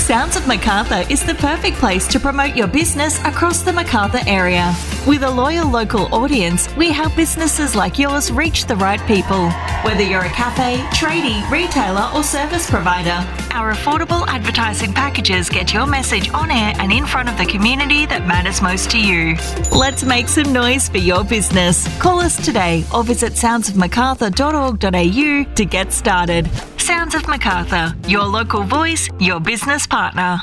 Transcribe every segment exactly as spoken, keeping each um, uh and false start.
Sounds of Macarthur is the perfect place to promote your business across the Macarthur area. With a loyal local audience, we help businesses like yours reach the right people. Whether you're a cafe, tradie, retailer or service provider, our affordable advertising packages get your message on air and in front of the community that matters most to you. Let's make some noise for your business. Call us today or visit sounds of macarthur dot org dot a u to get started. Sounds of Macarthur, your local voice, your business partner.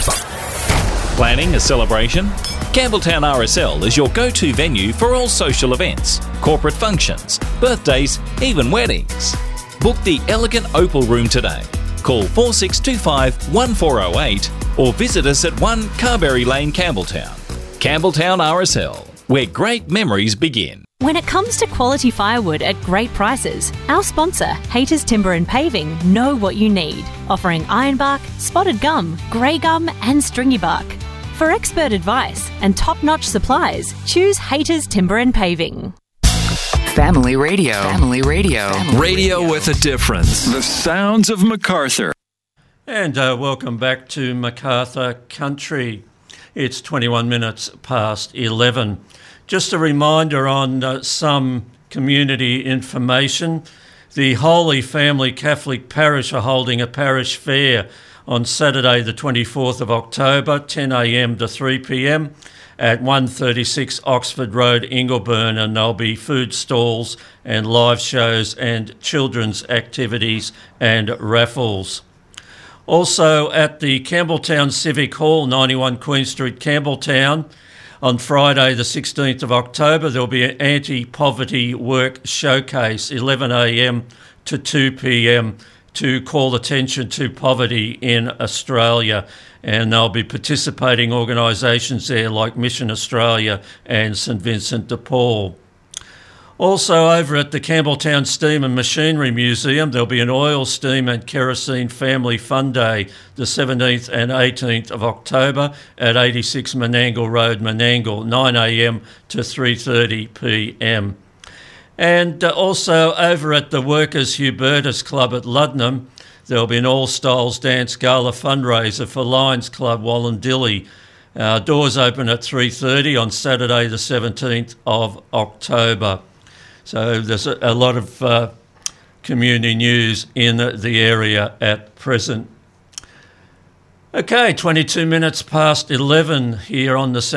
Planning a celebration? Campbelltown R S L is your go-to venue for all social events, corporate functions, birthdays, even weddings. Book the elegant Opal Room today. Call four six two five, one four zero eight or visit us at one Carberry Lane, Campbelltown. Campbelltown R S L, where great memories begin. When it comes to quality firewood at great prices, our sponsor, Haters Timber and Paving, know what you need, offering ironbark, spotted gum, grey gum and stringy bark. For expert advice and top-notch supplies, choose Haters Timber and Paving. Family Radio. Family Radio. Family radio, radio with a difference. The sounds of Macarthur. And uh, welcome back to Macarthur Country. It's twenty-one minutes past eleven. Just a reminder on uh, some community information. The Holy Family Catholic Parish are holding a parish fair on Saturday the twenty-fourth of October, ten a m to three p m at one thirty-six Oxford Road, Ingleburn, and there'll be food stalls and live shows and children's activities and raffles. Also at the Campbelltown Civic Hall, ninety-one Queen Street, Campbelltown, on Friday the sixteenth of October, there'll be an anti-poverty work showcase, eleven a m to two p m, to call attention to poverty in Australia. And there'll be participating organisations there like Mission Australia and St Vincent de Paul. Also over at the Campbelltown Steam and Machinery Museum, there'll be an oil, steam and kerosene family fun day the seventeenth and eighteenth of October at eighty-six Menangle Road, Menangle, nine a m to three thirty p m. And uh, also over at the Workers Hubertus Club at Luddenham, there'll be an all-styles dance gala fundraiser for Lions Club Wallandilly. Uh, doors open at three thirty on Saturday the seventeenth of October. So there's a, a lot of uh, community news in the area at present. Okay, twenty-two minutes past eleven here on the